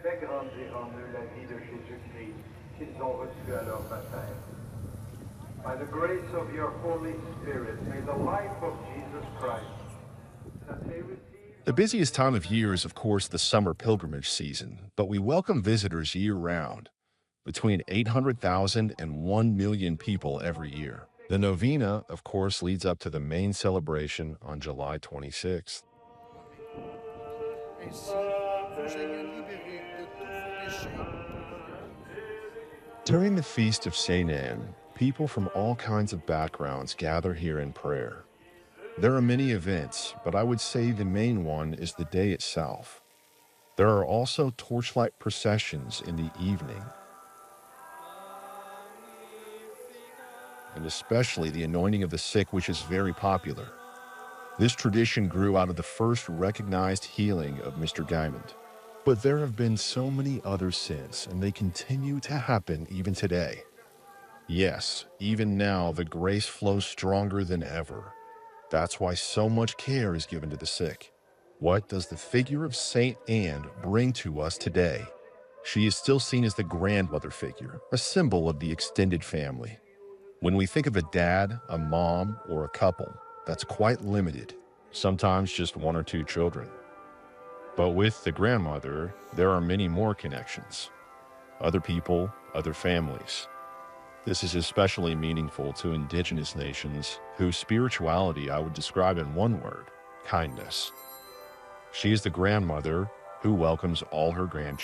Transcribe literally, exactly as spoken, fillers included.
fait grandir en eux la vie de Jésus-Christ qu'ils ont reçue à leur baptême. By the grace of your Holy Spirit, may the life of Jesus Christ that they receive. The busiest time of year is, of course, the summer pilgrimage season, but we welcome visitors year-round, between eight hundred thousand and one million people every year. The novena, of course, leads up to the main celebration on July twenty-sixth. Ainsi, vous soyez libérés de tous vos péchés. During the Feast of Saint Anne, people from all kinds of backgrounds gather here in prayer. There are many events, but I would say the main one is the day itself. There are also torchlight processions in the evening, and especially the anointing of the sick, which is very popular. This tradition grew out of the first recognized healing of Mister Gaimond. But there have been so many others since, and they continue to happen even today. Yes, even now, the grace flows stronger than ever. That's why so much care is given to the sick. What does the figure of Saint Anne bring to us today? She is still seen as the grandmother figure, a symbol of the extended family. When we think of a dad, a mom, or a couple, that's quite limited, sometimes just one or two children. But with the grandmother, there are many more connections. Other people, other families. This is especially meaningful to indigenous nations whose spirituality I would describe in one word: kindness. She is the grandmother who welcomes all her grandchildren.